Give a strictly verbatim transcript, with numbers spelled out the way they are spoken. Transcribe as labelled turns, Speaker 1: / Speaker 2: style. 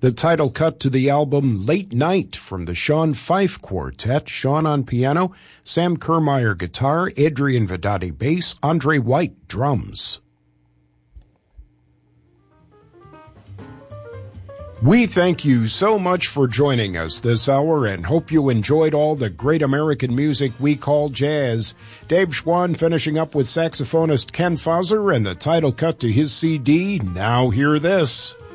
Speaker 1: The title cut to the album Late Night from the Sean Fife Quartet, Sean on piano, Sam Kermeyer guitar, Adrian Vedati bass, Andre White drums. We thank you so much for joining us this hour and hope you enjoyed all the great American music we call jazz. Dave Schwann finishing up with saxophonist Ken Fauser and the title cut to his C D, Now Hear This.